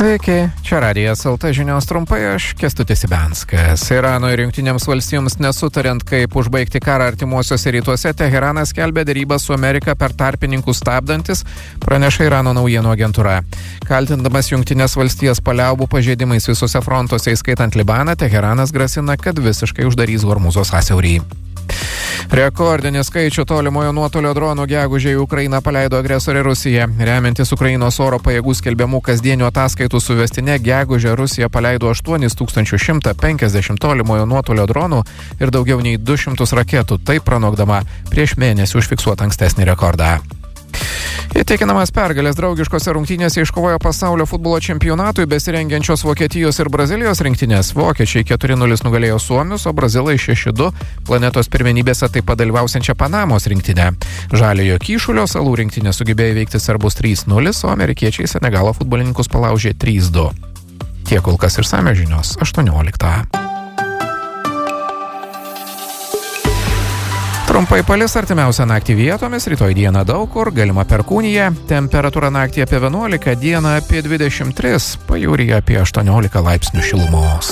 Sveiki, čia Radijas LT žinios trumpai, aš Kęstutis Ibenskas. Irano ir Jungtinėms valstijoms nesutariant, kaip užbaigti karą artimuosiuose rytuose, Teheranas skelbia derybas su Amerika per tarpininkų stabdantis, praneša Irano naujienų agentūra. Kaltindamas Jungtinės valstijas paliaubų pažeidimais visose frontuose, įskaitant Libaną, Teheranas grasina, kad visiškai uždarys Hormūzo sąsiaurį. Rekordinį skaičių tolimojo nuotolio dronų gegužę į Ukrainą paleido agresorė Rusija. Remiantis Ukrainos oro pajėgų skelbiamų kasdienių ataskaitų suvestinė, gegužę Rusija paleido 8150 tolimojo nuotolio dronų ir daugiau nei 200 raketų, taip pranokdama prieš mėnesį užfiksuotą ankstesnį rekordą. Įtikinamas pergalės draugiškose rungtynėse iškovojo pasaulio futbolo čempionatui besirengiančios Vokietijos ir Brazilijos rinktinės. Vokiečiai 4-0 nugalėjo suomius, o brazilai 6-2 planetos pirmenybėse taip pat dalyvausiančią Panamos rinktinę. Žaliojo Kyšulio salų rinktinė sugebėjo įveikti serbus 3-0, o amerikiečiai Senegalo futbolininkus palaužė 3-2. Tiek kol kas išsamios žinios 18. Trumpai palis artimiausią naktį vietomis, rytoj dieną daug kur, galima perkūnija, temperatūra naktį apie 11, dieną apie 23, pajūryje apie 18 laipsnių šilumos.